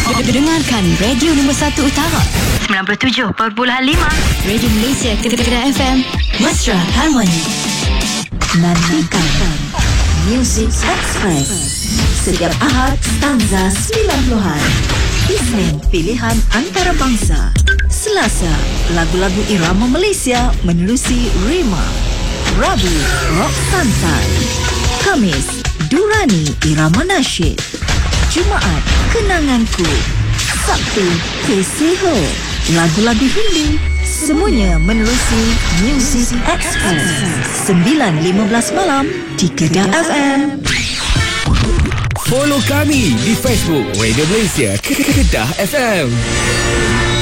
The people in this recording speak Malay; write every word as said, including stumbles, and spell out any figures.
Dengarkan radio nombor satu utara sembilan puluh tujuh perpuluhan lima Radio Malaysia Kedah F M, Mesra Harmoni. Nantikan Music Express setiap Ahad stanza sembilan puluhan, Isnin pilihan antarabangsa, Selasa lagu-lagu irama Malaysia menerusi Rema, Rabu rock santai, Khamis Durani irama nasyid, Jumaat Kenanganku, Sabtu Keseho lagu-lagu Hindi. Semuanya menerusi Music Express sembilan lima belas malam di Kedah F M. Follow kami di Facebook Radio Malaysia Kedah F M.